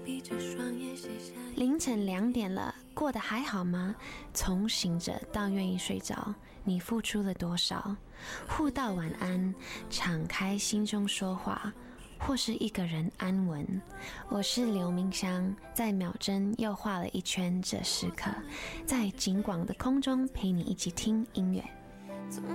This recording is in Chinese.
凌晨2点了，过得还好吗？从醒着到愿意睡着，你付出了多少？互道晚安，敞开心中说话，或是一个人安稳。我是刘明香，在秒针又画了一圈这时刻，在景广的空中陪你一起听音乐。